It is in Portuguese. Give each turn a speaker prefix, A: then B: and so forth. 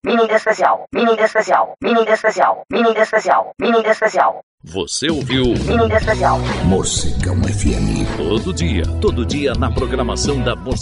A: Mini especial. Mini especial. Mini especial. Mini especial. Mini especial.
B: Você ouviu
A: Mini especial.
C: Morcegão FM.
B: Todo dia na programação da